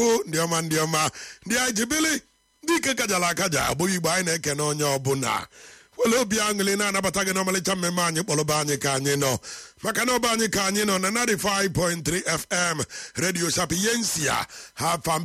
ndị ọma ndị ajibili ndị ike kajala akaja abụghị igbo anyị na-ekene onye ọbụla wele obi aṅụrị na-anabata gị n'ọmalịcha mmemme anyị kpọrọba anyị ka anyị nọ maka na ọba anyị ka anyị nọ na 95.3 FM Radio Sapiensia ha